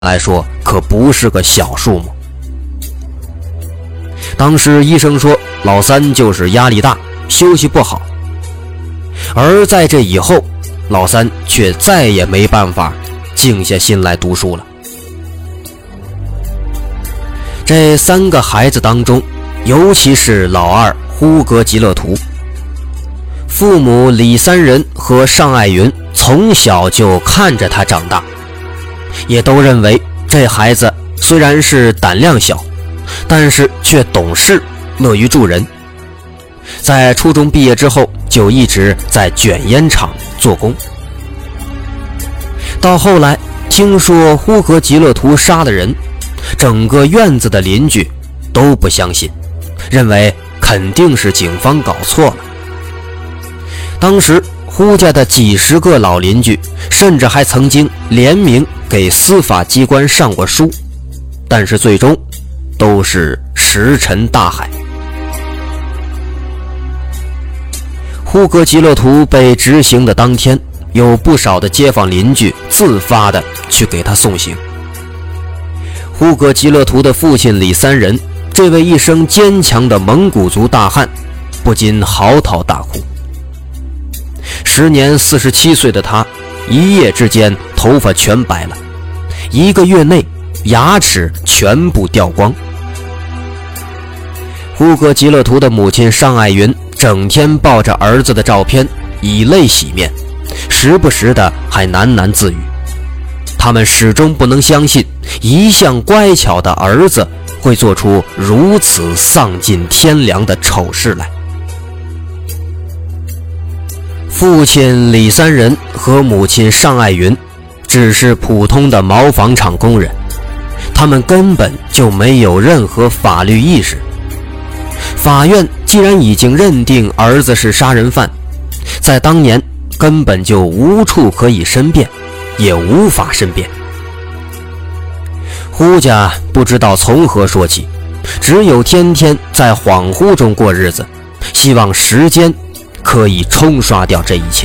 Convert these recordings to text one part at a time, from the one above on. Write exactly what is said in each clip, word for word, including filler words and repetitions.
来说可不是个小数目。当时医生说老三就是压力大，休息不好，而在这以后，老三却再也没办法静下心来读书了。这三个孩子当中，尤其是老二呼格吉勒图，父母李三仁和尚爱云从小就看着他长大，也都认为这孩子虽然是胆量小，但是却懂事，乐于助人。在初中毕业之后，就一直在卷烟厂做工。到后来听说呼格吉勒图杀了人，整个院子的邻居都不相信，认为肯定是警方搞错了。当时呼家的几十个老邻居甚至还曾经联名给司法机关上过书，但是最终都是石沉大海。呼格吉勒图被执行的当天，有不少的街坊邻居自发的去给他送行。呼格吉勒图的父亲李三仁，这位一生坚强的蒙古族大汉，不禁嚎啕大哭。时年四十七岁的他，一夜之间头发全白了，一个月内牙齿全部掉光。呼格吉勒图的母亲尚爱云整天抱着儿子的照片，以泪洗面，时不时的还喃喃自语。他们始终不能相信一向乖巧的儿子会做出如此丧尽天良的丑事来。父亲李三仁和母亲尚爱云只是普通的毛纺厂工人，他们根本就没有任何法律意识。法院既然已经认定儿子是杀人犯，在当年根本就无处可以申辩，也无法申辩。呼家不知道从何说起，只有天天在恍惚中过日子，希望时间可以冲刷掉这一切。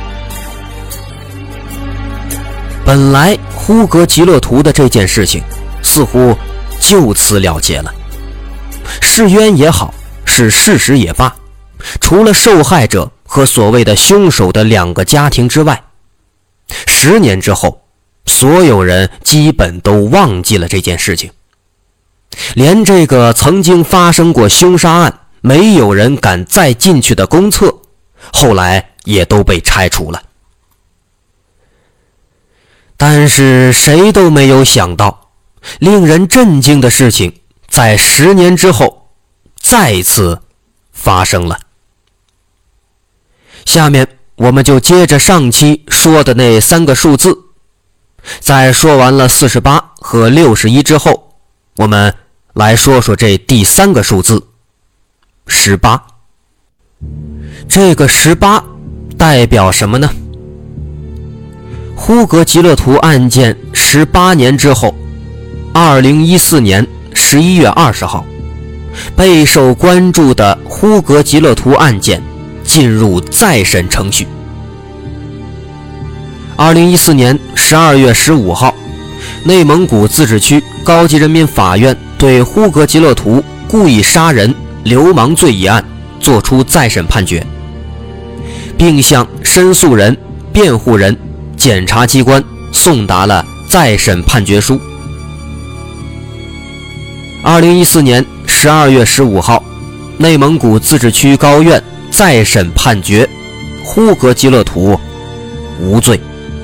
本来呼格吉勒图的这件事情似乎就此了结了，是冤也好，是事实也罢，除了受害者和所谓的凶手的两个家庭之外，十年之后，所有人基本都忘记了这件事情，连这个曾经发生过凶杀案没有人敢再进去的公厕，后来也都被拆除了。但是谁都没有想到，令人震惊的事情在十年之后再次发生了。下面我们就接着上期说的那三个数字，在说完了四十八和六十一之后，我们来说说这第三个数字十八。这个十八代表什么呢？呼格吉勒图案件十八年之后，二零一四年十一月二十号，备受关注的呼格吉勒图案件进入再审程序。二零一四年十二月十五号，内蒙古自治区高级人民法院对呼格吉勒图故意杀人流氓罪一案作出再审判决，并向申诉人、辩护人、检察机关送达了再审判决书。二零一四年十二月十五号，内蒙古自治区高院再审判决呼格吉勒图无罪。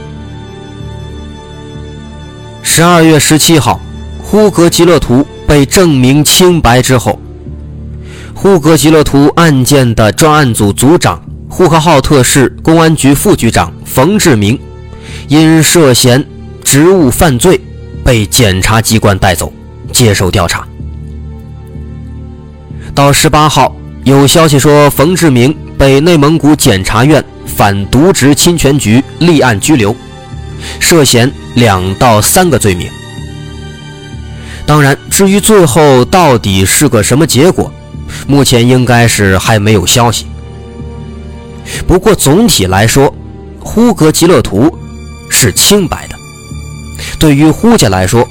十二月十七号，呼格吉勒图被证明清白之后，呼格吉勒图案件的专案组组长、呼和浩特市公安局副局长冯志明因涉嫌职务犯罪被检察机关带走接受调查。到十八号，有消息说冯志明被内蒙古检察院反渎职侵权局立案拘留，涉嫌两到三个罪名。当然，至于最后到底是个什么结果，目前应该是还没有消息。不过总体来说，呼格吉勒图是清白的， 对于胡家来说